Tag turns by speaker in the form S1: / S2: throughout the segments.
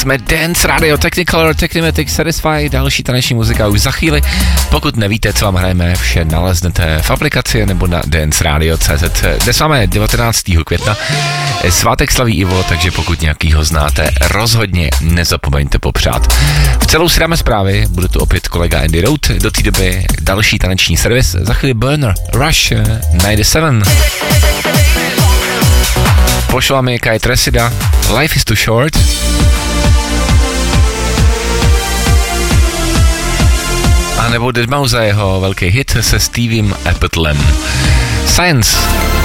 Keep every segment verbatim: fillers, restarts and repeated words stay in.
S1: jsme Dance Radio Technicolor Technimatic Satisfy, další taneční muzika už za chvíli. Pokud nevíte, co vám hrajeme, vše naleznete v aplikaci nebo na dance radio tečka cé zet. Dnes máme devatenáctého května, svátek slaví Ivo, takže pokud nějakýho znáte, rozhodně nezapomeňte popřát. V celou si dáme zprávy, bude tu opět kolega Andy Road, do té doby další taneční servis, za chvíli Burner, Rush, devadesát sedm. Pošla mi Kai Tresida, Life is too short. A nebo deadmau five, jeho velký hit se Steviem Appletlem. Science.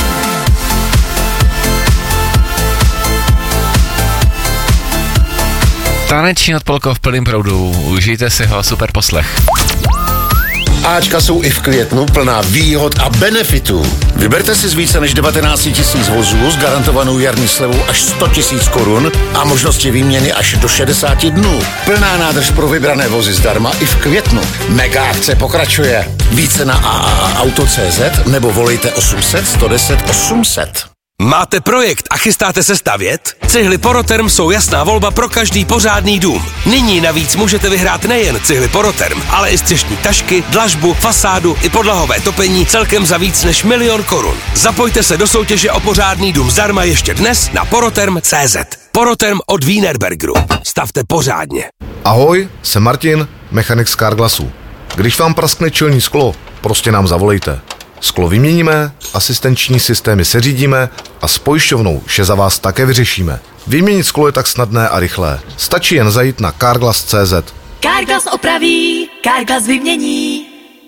S1: Taneční odpolko v plným proudu, užijte si ho, super poslech.
S2: Ačka jsou i v květnu plná výhod a benefitů. Vyberte si z více než devatenáct tisíc vozů s garantovanou jarní slevou až sto tisíc korun a možnosti výměny až do šedesát dnů. Plná nádrž pro vybrané vozy zdarma i v květnu. Mega akce pokračuje. Více na a a a auto tečka cé zet nebo volejte osm set, sto deset, osm set.
S3: Máte projekt a chystáte se stavět? Cihly Poroterm jsou jasná volba pro každý pořádný dům. Nyní navíc můžete vyhrát nejen cihly Poroterm, ale i střešní tašky, dlažbu, fasádu i podlahové topení celkem za víc než milion korun. Zapojte se do soutěže o pořádný dům zdarma ještě dnes na poroterm tečka cé zet. Poroterm od Wienerbergeru. Stavte pořádně.
S4: Ahoj, jsem Martin, mechanik z Carglassu. Když vám praskne čelní sklo, prostě nám zavolejte. Sklo vyměníme, asistenční systémy seřídíme a s pojišťovnou vše za vás také vyřešíme. Vyměnit sklo je tak snadné a rychlé. Stačí jen zajít na carglass tečka cé zet.
S5: Carglass opraví, Carglass vymění.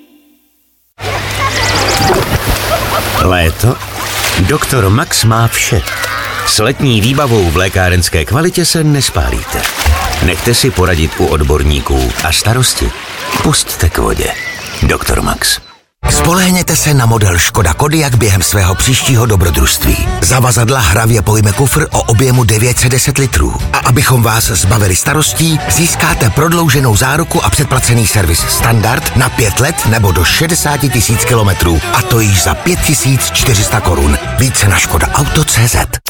S6: Léto? Doktor Max má vše. S letní výbavou v lékárenské kvalitě se nespálíte. Nechte si poradit u odborníků a starosti pusťte k vodě. Doktor Max.
S7: Spolehněte se na model Škoda Kodiaq během svého příštího dobrodružství. Zavazadla hravě pojme kufr o objemu devět set deset litrů. A abychom vás zbavili starostí, získáte prodlouženou záruku a předplacený servis standard na pět let nebo do šedesát tisíc kilometrů. A to již za pět tisíc čtyři sta korun. Více na škoda auto tečka cé zet.